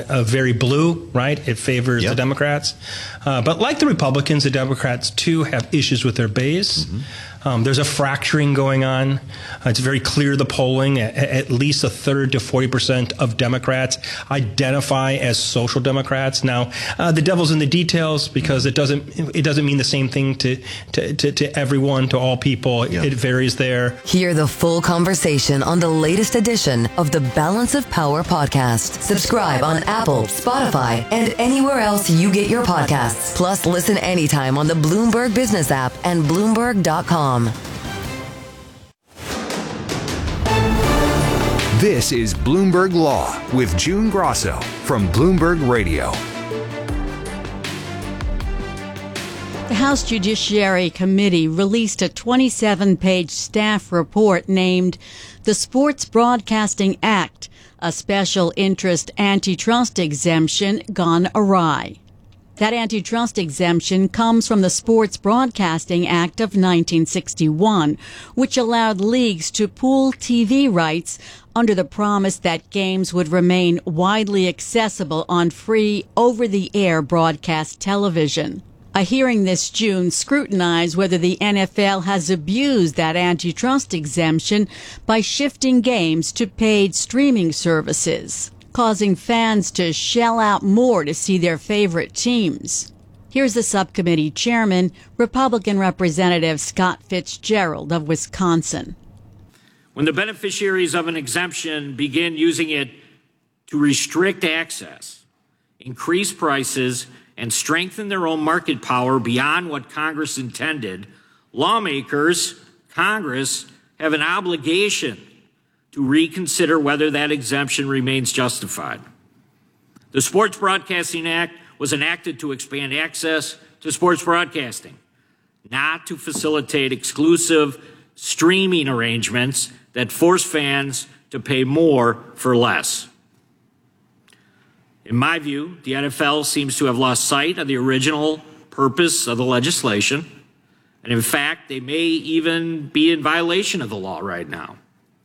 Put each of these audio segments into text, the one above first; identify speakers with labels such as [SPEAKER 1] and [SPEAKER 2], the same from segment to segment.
[SPEAKER 1] very blue, right? It favors the Democrats. But like the Republicans, the Democrats, too, have issues with their base. There's a fracturing going on. It's very clear, the polling, at least a third to 40% of Democrats identify as social Democrats. Now, the devil's in the details, because it doesn't mean the same thing to everyone, to all people. It varies there.
[SPEAKER 2] Hear the full conversation on the latest edition of the Balance of Power podcast. Subscribe on Apple, Spotify, and anywhere else you get your podcasts. Plus, listen anytime on the Bloomberg Business app and Bloomberg.com.
[SPEAKER 3] This is Bloomberg Law with June Grosso from Bloomberg Radio.
[SPEAKER 4] The House Judiciary Committee released a 27-page staff report named The Sports Broadcasting Act, a special interest antitrust exemption gone awry. That antitrust exemption comes from the Sports Broadcasting Act of 1961, which allowed leagues to pool TV rights under the promise that games would remain widely accessible on free over-the-air broadcast television. A hearing this June scrutinized whether the NFL has abused that antitrust exemption by shifting games to paid streaming services, causing fans to shell out more to see their favorite teams. Here's the subcommittee chairman, Republican Representative Scott Fitzgerald of Wisconsin.
[SPEAKER 5] When the beneficiaries of an exemption begin using it to restrict access, increase prices, and strengthen their own market power beyond what Congress intended, lawmakers, Congress, have an obligation to reconsider whether that exemption remains justified. The Sports Broadcasting Act was enacted to expand access to sports broadcasting, not to facilitate exclusive streaming arrangements that force fans to pay more for less. In my view, the NFL seems to have lost sight of the original purpose of the legislation, and in fact, they may even be in violation of the law right now.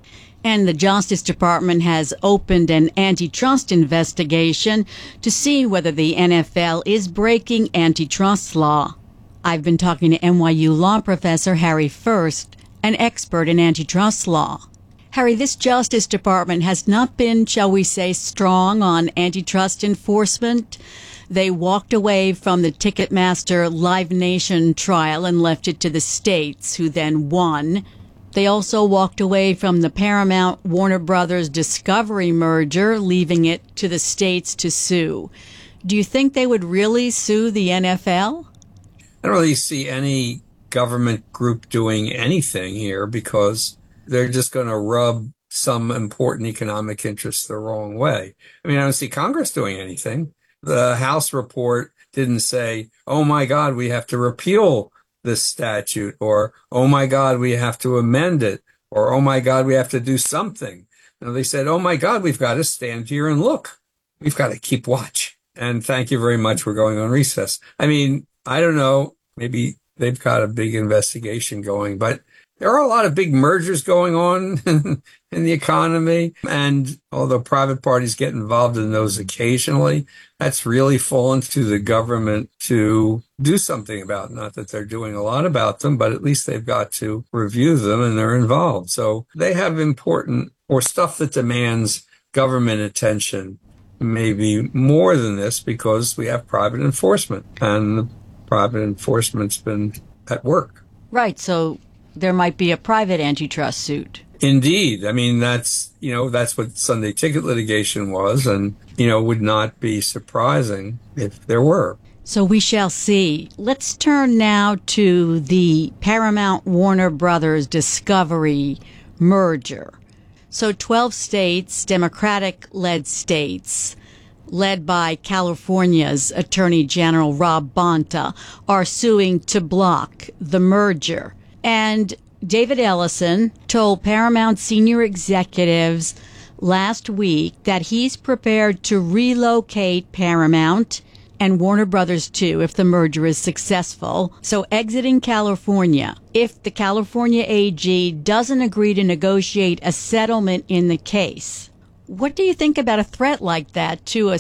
[SPEAKER 4] And the Justice Department has opened an antitrust investigation to see whether the NFL is breaking antitrust law. I've been talking to NYU law professor Harry First, an expert in antitrust law. Harry, this Justice Department has not been, shall we say, strong on antitrust enforcement. They walked away from the Ticketmaster Live Nation trial and left it to the states, who then won. They also walked away from the Paramount Warner Brothers Discovery merger, leaving it to the states to sue. Do you think they would really sue the NFL?
[SPEAKER 6] I don't really see any government group doing anything here, because they're just going to rub some important economic interests the wrong way. I mean, I don't see Congress doing anything. The House report didn't say, oh my God, we have to repeal this statute, or, oh my God, we have to amend it, or, oh my God, we have to do something. And they said, oh my God, we've got to stand here and look. We've got to keep watch. And thank you very much. We're going on recess. I mean, I don't know. Maybe they've got a big investigation going, but there are a lot of big mergers going on in the economy. And although private parties get involved in those occasionally, that's really fallen to the government to do something about. Not that they're doing a lot about them, but at least they've got to review them, and they're involved. So they have important, or stuff that demands government attention, maybe more than this, because we have private enforcement, and the private enforcement's been at work.
[SPEAKER 4] Right. So there might be a private antitrust suit.
[SPEAKER 6] Indeed. I mean, that's what Sunday ticket litigation was, and, would not be surprising if there were.
[SPEAKER 4] So we shall see. Let's turn now to the Paramount Warner Brothers Discovery merger. So 12 states, Democratic-led states, led by California's Attorney General Rob Bonta, are suing to block the merger. And David Ellison told Paramount senior executives last week that he's prepared to relocate Paramount and Warner Brothers too if the merger is successful. So exiting California, if the California AG doesn't agree to negotiate a settlement in the case. What do you think about a threat like that to a